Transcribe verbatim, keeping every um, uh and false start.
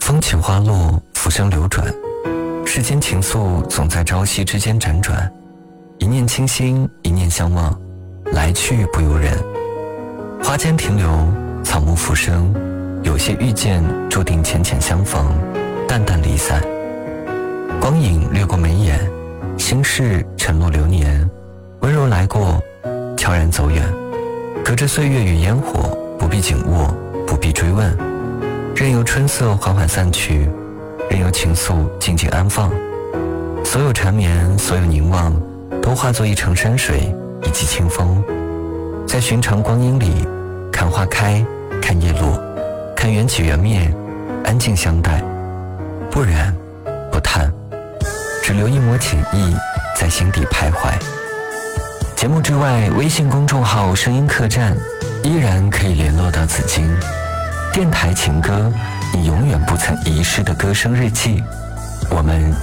风起花落，浮生流转，世间情愫总在朝夕之间辗转，一念倾心，一念相望，来去不由人。花间停留，草木浮生，有些遇见注定浅浅相逢，淡淡离散。光影掠过眉眼，心事沉落流年，温柔来过，悄然走远。隔着岁月与烟火，不必紧握，不必追问，任由春色缓缓散去，任由情愫静静安放。所有缠绵，所有凝望，都化作一程山水，一季清风。在寻常光阴里，看花开，看叶落，看缘起缘灭，安静相待，不染不叹，只留一抹情意在心底徘徊。节目之外，微信公众号声音客栈依然可以联络到紫金。电台情歌，你永远不曾遗失的歌声日记。我们